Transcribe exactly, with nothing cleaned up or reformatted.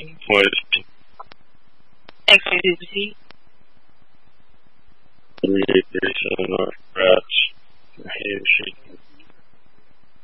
Question. X-ray Super T. three eight three seven North Drive.